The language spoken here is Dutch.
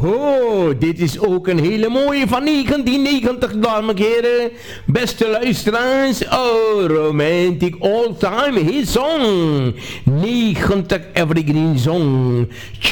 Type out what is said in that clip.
Ho, dit is ook een hele mooie van 1990, dames en heren. Beste luisteraars, oh, romantic all-time hit song. 90 evergreen song.